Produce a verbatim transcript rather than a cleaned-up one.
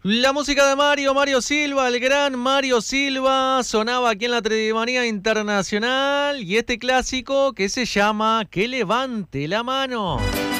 La música de Mario, Mario Silva, el gran Mario Silva, sonaba aquí en la Trevimanía Internacional y este clásico que se llama Que levante la mano.